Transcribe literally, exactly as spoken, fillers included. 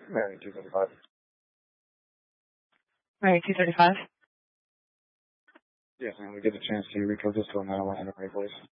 Mary, two thirty-five. Mary, two thirty-five. Yes, ma'am. We get a chance to record this to a nine one one, please.